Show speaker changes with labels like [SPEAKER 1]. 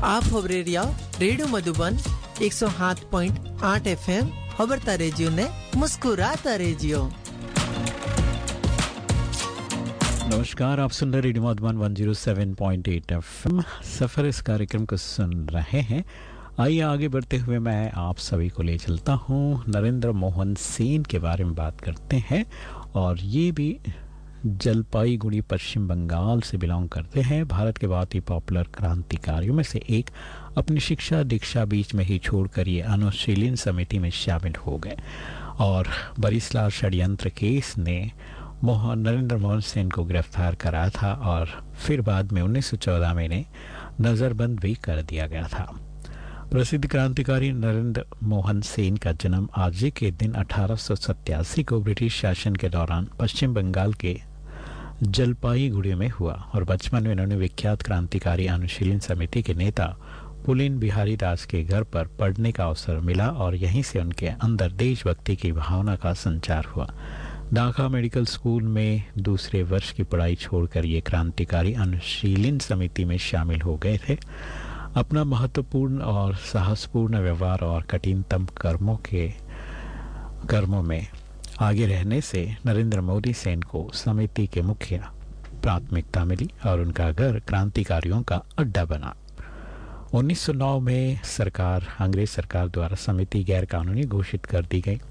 [SPEAKER 1] आप खबरेरिया radio Madhuban 107.8 FM खबरता रेजियो ने मुस्कुराता रेजियो।
[SPEAKER 2] नमस्कार, आप सुन रहे रेडियो मधुबन 107.8 FM। सफर इस कार्यक्रम को सुन रहे हैं। आइए आगे बढ़ते हुए मैं आप सभी को ले चलता हूँ। नरेंद्र मोहन सेन के बारे में बात करते हैं और ये भी जलपाईगुड़ी पश्चिम बंगाल से बिलोंग करते हैं। भारत के बहुत ही पॉपुलर क्रांतिकारियों में से एक। अपनी शिक्षा दीक्षा बीच में ही छोड़कर ये अनुशीलन समिति में शामिल हो गए और बरिस्लार षड्यंत्र केस ने नरेंद्र मोहन सेन को गिरफ्तार करा था और फिर बाद में 1914 में इन्हें नज़रबंद भी कर दिया गया था। प्रसिद्ध क्रांतिकारी नरेंद्र मोहन सेन का जन्म आज के दिन 1887 को ब्रिटिश शासन के दौरान पश्चिम बंगाल के जलपाईगुड़ी में हुआ और बचपन में उन्होंने विख्यात क्रांतिकारी अनुशीलन समिति के नेता पुलिन बिहारी दास के घर पर पढ़ने का अवसर मिला और यहीं से उनके अंदर देशभक्ति की भावना का संचार हुआ। ढाका मेडिकल स्कूल में दूसरे वर्ष की पढ़ाई छोड़कर ये क्रांतिकारी अनुशीलन समिति में शामिल हो गए थे। अपना महत्वपूर्ण और साहसपूर्ण व्यवहार और कठिनतम कर्मों में आगे रहने से नरेंद्र मोदी सेन को समिति के मुख्य प्राथमिकता मिली और उनका घर क्रांतिकारियों का अड्डा बना। 1909 में अंग्रेज सरकार द्वारा समिति गैर कानूनी घोषित कर दी गई।